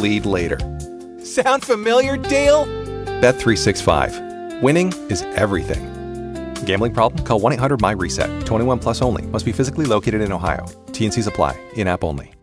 lead later. Sound familiar, Dale? Bet365. Winning is everything. Gambling problem? Call 1-800-MY-RESET. 21 plus only. Must be physically located in Ohio. T&Cs apply. In-app only.